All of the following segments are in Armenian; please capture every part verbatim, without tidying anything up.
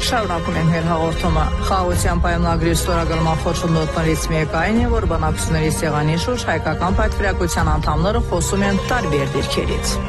Շարունակում ենք մեր հաղորդումը։ Խաղաղության պայմանագրի ստորագրման խոչընդոտներից մեկը այն է, որ բանակցությունների սեղանի շուրջ հայկական պատվիրակության անդամները խոսում են տարբեր դիրքերից։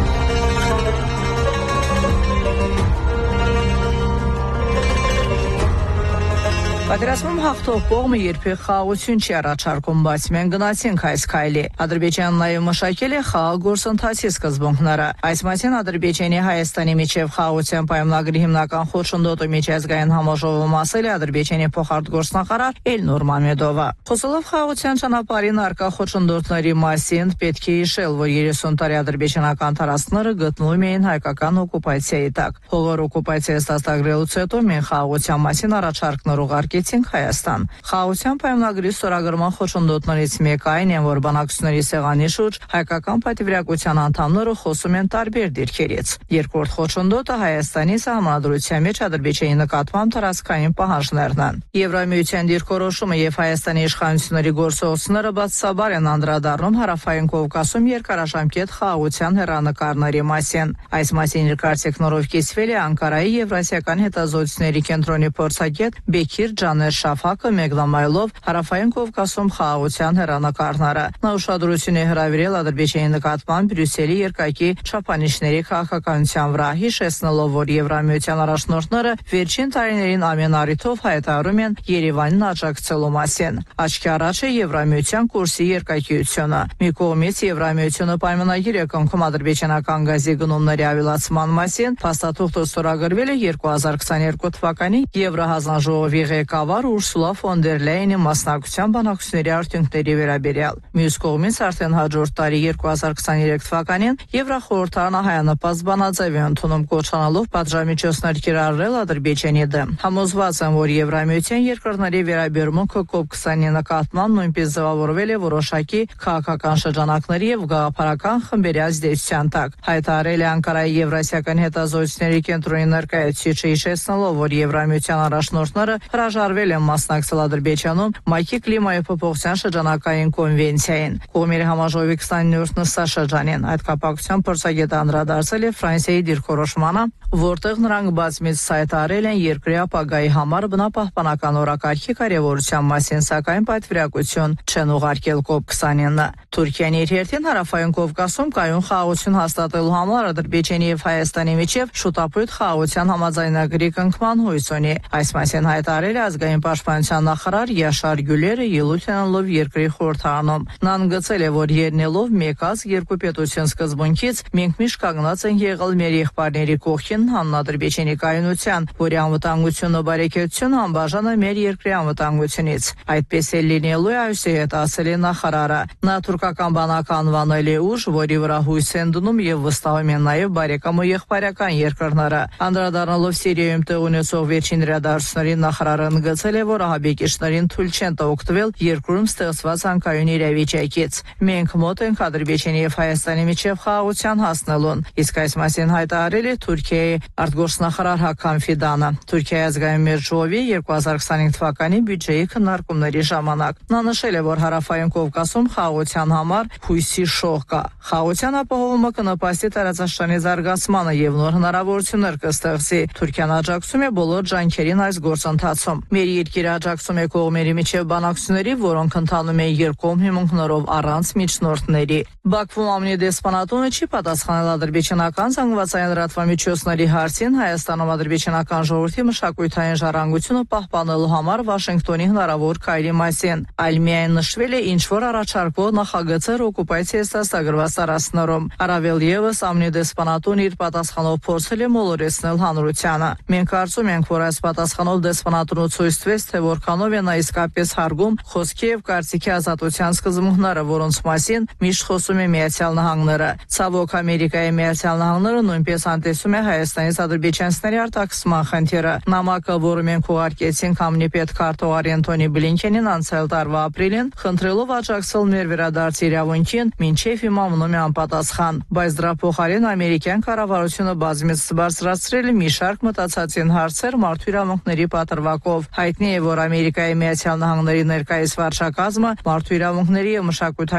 Պատերազմում հաղթող կողմը երբեք խաղաղություն չի առաջարկում, բայց մենք գնացինք այս քայլի։ Ադրբեջանը նաև մշակել է խաղաղ գործընթացի սկզբունքները։ Այս մասին Ադրբեջանի Հայաստանի միջև խաղաղության պայմանագրի հիմնական խոչընդոտը միջազգային համաժողովում ասել է Ադրբեջանի փոխարտգործնախարար Էլնուր Մամեդովը։ Խոսելով խաղաղության ճանապարհին առկա խոչընդոտների մասին, պետք է հիշել, որ երեսուն տարի ադրբեջանական տարածքները գտնվում էին հայկական օկուպացիայի տակ։ Հողոր օկուպացիայից դաստագրելուց հետո մենք խաղաղության մասին առաջարկներ ուղարկեցինք Հայաստան։ Խաղաղության պայմանագրի ստորագրման խոչընդոտներից մեկը այն է, որ բանակցությունների սեղանի շուրջ հայկական պատվիրակության անդամները խոսում են տարբեր դիրքերից։ Երկրորդ խոչընդոտը Հայաստանի սահմանադրության մեջ Ադրբեջանի նկատմամբ տարածքային պահանջներն են։ Եվրամիության դիրքորոշումը եւ Հայաստանի իշխանությունների գործողությունները բացասաբար են անդրադառնում Հարավային Կովկասում երկարաժամկետ խաղաղության հեռանկարների մասին։ Այս մասին իր կարծիքներով կիսվել է Անկարայի Եվրասիական հետազոտությունների կենտրոնի փորձագետ Բեքիր Ջաներ Շաֆակը մեկնամայելով Հարավային Կովկասում խաղաղության հեռանկարները։ Նա ուշադրություն է հրավիրել Ադրբեջանի նկատմամբ Բրյուսելի երկակի չափանիշների քաղաքականության վրա, հիշեցնելով, որ Եվրամիության առաջնորդները վերջին տարիներին ամեն առիթով հայտարարում են Երևանին աջակցելու մասին։ Աչքի առաջ է Եվրամիության կուրսի երկակիությունը։ Մի կողմից Եվրամիությունը պայմանագիր է կնքում ադրբեջանական գազի գնումների ավելացման մասին, փաստաթուղթը ստորագրվել է երկու հազար քսաներկու թվականին Եվրահանձնաժողովի ղեկավար Ուրսուլա ֆոն դեր Լայենի մասնակցության բանակցությունների արդյունքների վերաբերյալ։ Մյուս կողմից արդեն հաջորդ տարի երկու հազար քսաներեք թվականին Եվրախորհրդարանը հայանպաստ բանաձև է ընդունում կոչանալով պատժամիջոցներ կիրառել Ադրբեջանի դեմ։ Համոզված եմ, որ Եվրամիության երկրների վերաբերմունքը կոպ քսանի նկատմամբ նույնպես ձևավորվել է որոշակի քաղաքական շրջանակների եւ գաղափարական խմբերի ազդեցության տակ։ Հայտարարել է Անկարայի Եվրասիական հետազոտությունների կենտրոնի ներկայացուցիչը, հիշեցնելով, որ Եվրամիության առաջնորդները հրաժարվել են մասնակցել Ադրբեջանում ՄԱԿ-ի կլիմայի փոփոխության շրջանակային կոնվենցիային։ Կողմերի համաժողովի քսաներորդ նստաշրջանին այդ կապակցությամբ փորձագետը անդրադարձել է Ֆրանսիայի դիրքորոշմանը, որտեղ նրանք բազմից հայտարարել են երկրի ապագայի համար բնապահպանական օրակարգի կարևորության մասին, սակայն պատվիրակություն չեն ուղարկել կոպ քսանինը։ Թուրքիան իր հերթին Հարավային Կովկասում կայուն խաղաղություն հաստատելու համար Ադրբեջանի եւ Հայաստանի միջև շուտապույտ խաղաղության համաձայնագրի կնքման հույս ունի։ Այս մասին հայտարարել է ազգային պաշտպանության նախարար Յաշար Գյուլերը ելույթ ունենալով երկրի խորհրդարանում։ Նա ընդգծել է, որ ելնելով մեկ ազգ երկու պետություն սկզբունքից մենք միշտ կանգնած ենք եղել մեր եղբայրների կողքին հանուն Ադրբեջանի կայունության, որի անվտանգությունն ու բարեկեցությունը անբաժան է մեր երկրի անվտանգությունից։ Այդպես է լինելու է, այսի հետ ասել է նախարարը։ Նա թուրքական բանակ անվանել է ուժ, որի վրա հույս են դնում եւ վստահում են նաեւ բարեկամ ու եղբայրական երկրները։ Անդրադառնալով Սիրիայում տեղ ունեցող վերջին իրադարձությունների նախարարը ընդգծել է, որ ահաբեկիչներին թույլ չեն տա օգտվել երկրում ստեղծված անկայուն իրավիճակից։ Մենք մոտ ենք Ադրբեջանի եւ Հայաստանի միջև խաղաղության հասնելուն։ Իսկ այս մասին հայտարարել է Թուրքիայի արտգործնախարար Հական Ֆիդանը Թուրքիայի ազգային մեջժողովի երկու հազար քսանինը թվականի բյուջեի քննարկումների ժամանակ։ Նա նշել է, որ Հարավային Կովկասում խաղաղության համար հույսի շող կա։ Խաղաղության ապահովումը կնպաստի տարածաշրջանի զարգացմանը եւ նոր հնարավորություններ կստեղծի։ Թուրքիան աջակցում է բոլոր ջանքերին այս գործընթացում։ Մեր երկիրը աջակցում է կողմերի միջև բանակցությունների, որոնք ընթանում են երկկողմ հիմունքներով առանց միջնորդների։ Բաքվում ԱՄՆ դեսպանատունը չի պատասխանել ադրբեջանական զանգվածային լրատվամիջոցների հարցին Հայաստանում ադրբեջանական ժողովրդի մշակութային ժառանգությունը պահպանելու համար Վաշինգտոնի հնարավոր քայլի մասին։ Այլ միայն նշվել է ինչ որ առաջարկվող նախագծեր օկուպացիայից դաստագրված տարածքներում։ Առավել եւս ԱՄՆ դեսպանատունը իր պատասխանով փորձել է մոլորեցնել հանրությանը։ Մենք կարծում ենք, որ այս պատասխանով դեսպանատունը ցույց տվեց, թե որքանով է նա իսկապես հարգում խոսքի եւ կարծիքի ազատության սկզբունքները, որոնց մասին միշտ խոսում է Միացյալ Նահանգները։ Ցավոք, Ամերիկայի Միացյալ Նահանգները նույնպես անտեսում է Հայաստանից ադրբեջանցիների արտաքսման խնդիրը։ Նամակը, որը մենք ուղարկեցինք ԱՄՆ պետքարտուղար Անթոնի Բլինքենին անցյալ տարվա ապրիլին, խնդրելով աջակցել մեր վերադարձի իրավունքին, մինչև հիմա մնում է անպատասխան։ Բայց դրա փոխարեն ամերիկյան կառավարությունը բազմից բարձրացրել է մի շարք մտածածին հարցեր մարդու իրավունքների պատրվակով։ Հայտնի է, որ Ամերիկայի Միացյալ Նահանգների ներկայիս վարչակազմը մարդու իրավունքների եւ մշակութային